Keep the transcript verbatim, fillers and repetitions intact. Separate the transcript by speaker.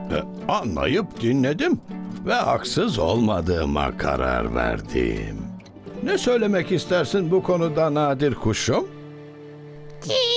Speaker 1: E, anlayıp dinledim ve haksız olmadığıma karar verdim. Ne söylemek istersin bu konuda Nadir kuşum?
Speaker 2: Ki